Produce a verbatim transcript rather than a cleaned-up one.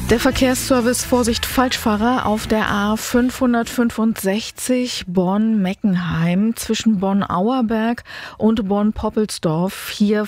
Der Verkehrsservice Vorsicht Falschfahrer auf der A fünfhundertfünfundsechzig Bonn-Meckenheim zwischen Bonn-Auerberg und Bonn-Poppelsdorf. Hier